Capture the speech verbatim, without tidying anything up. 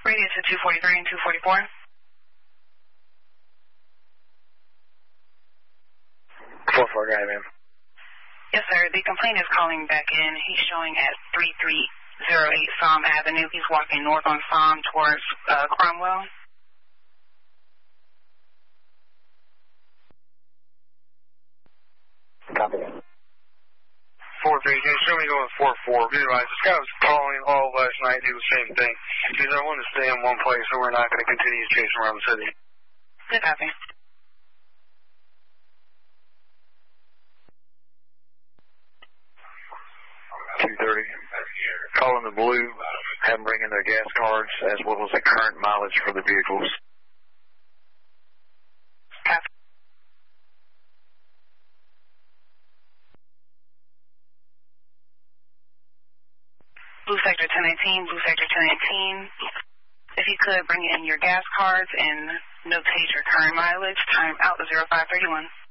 Radius at two forty-three and two forty-four. four four, got it, ma'am. Yes, sir. The complaint is calling back in. He's showing at three three zero eight Psalm Avenue. He's walking north on Psalm towards uh, Cromwell. Copy that. four three, can you show me going four four? Be advised, this guy was calling all last night, do the same thing. He said, I want to stay in one place, so we're not going to continue chasing around the city. Good copy. two thirty. Calling the blue, have them bring in their gas cards as well as the current mileage for the vehicles. Copy. Blue Sector ten eighteen, Blue Sector ten eighteen. If you could bring in your gas cards and notate your current mileage, time out to zero five thirty-one.